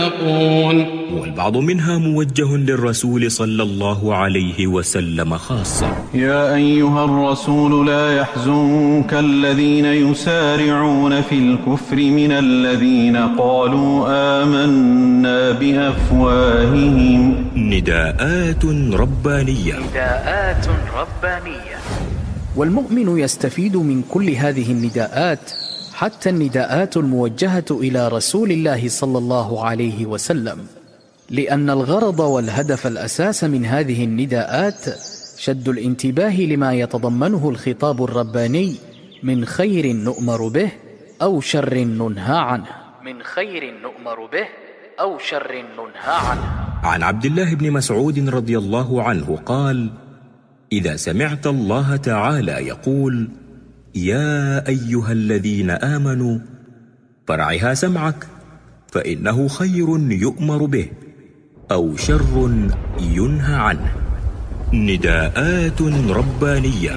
والبعض منها موجه للرسول صلى الله عليه وسلم خاصة. يا أيها الرسول لا يحزنك الذين يسارعون في الكفر من الذين قالوا آمنا بأفواههم. نداءات ربانية. والمؤمن يستفيد من كل هذه النداءات، حتى النداءات الموجهة إلى رسول الله صلى الله عليه وسلم، لأن الغرض والهدف الأساس من هذه النداءات شد الانتباه لما يتضمنه الخطاب الرباني من خير نؤمر به أو شر ننهى عنه. عن عبد الله بن مسعود رضي الله عنه قال: إذا سمعت الله تعالى يقول: يا أيها الذين آمنوا، فرعها سمعك، فإنه خير يؤمر به أو شر ينهى عنه. نداءات ربانية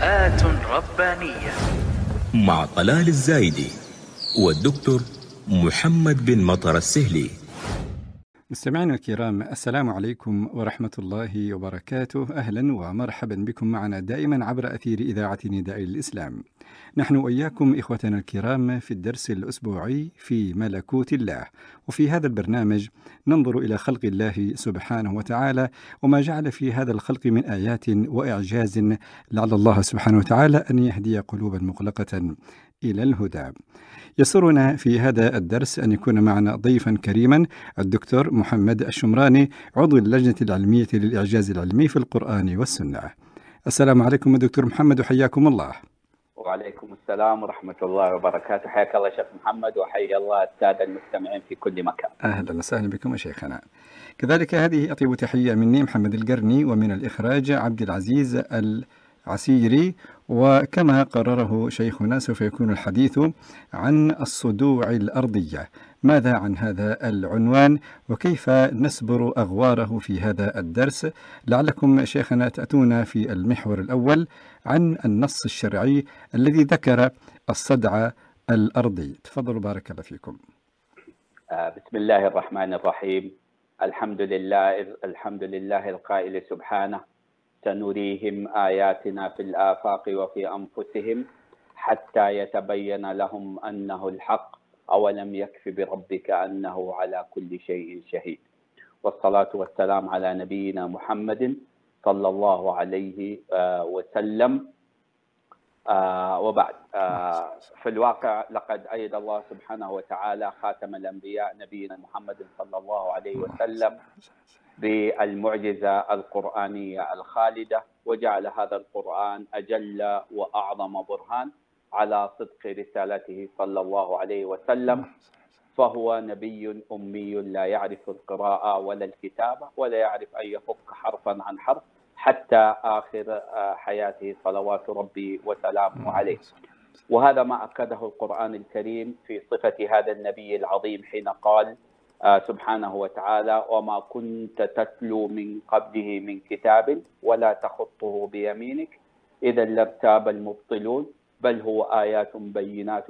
مع طلال الزايدي والدكتور محمد بن مطر السهلي. مستمعينا الكرام، السلام عليكم ورحمة الله وبركاته. أهلا ومرحبا بكم معنا دائما عبر أثير إذاعة نداء الإسلام. نحن وإياكم إخوتنا الكرام في الدرس الأسبوعي في ملكوت الله، وفي هذا البرنامج ننظر إلى خلق الله سبحانه وتعالى وما جعل في هذا الخلق من آيات وإعجاز، لعل الله سبحانه وتعالى أن يهدي قلوبا مغلقة إلى الهدى. يسرنا في هذا الدرس أن يكون معنا ضيفا كريما الدكتور محمد الشمراني، عضو اللجنة العلمية للإعجاز العلمي في القرآن والسنة. السلام عليكم دكتور محمد، وحياكم الله. وعليكم السلام ورحمة الله وبركاته. حياك الله شيخ محمد، وحيا الله السادة المستمعين في كل مكان. أهلا وسهلا بكم يا شيخنا. كذلك هذه أطيب تحية مني محمد القرني، ومن الإخراج عبد العزيز العسيري. وكما قرره شيخنا سوف يكون الحديث عن الصدوع الأرضية. ماذا عن هذا العنوان وكيف نسبر أغواره في هذا الدرس؟ لعلكم شيخنا تأتون في المحور الأول عن النص الشرعي الذي ذكر الصدع الأرضي. تفضلوا بارك الله فيكم. بسم الله الرحمن الرحيم. الحمد لله القائل سبحانه: سنريهم آياتنا في الآفاق وفي أنفسهم حتى يتبين لهم أنه الحق أولم يكف بربك أنه على كل شيء شهيد. والصلاة والسلام على نبينا محمد صلى الله عليه وسلم. وبعد، في الواقع لقد أيد الله سبحانه وتعالى خاتم الأنبياء نبينا محمد صلى الله عليه وسلم بالمعجزة القرآنية الخالدة، وجعل هذا القرآن أجل وأعظم برهان على صدق رسالته صلى الله عليه وسلم. فهو نبي أمي لا يعرف القراءة ولا الكتابة ولا يعرف أن يفك حرفا عن حرف حتى آخر حياته صلوات ربي وسلامه عليه. وهذا ما أكده القرآن الكريم في صفة هذا النبي العظيم حين قال سبحانه وتعالى: وما كنت تتلو من قبله من كتاب ولا تخطه بيمينك إذا لارتاب المبطلون بل هو آيات بينات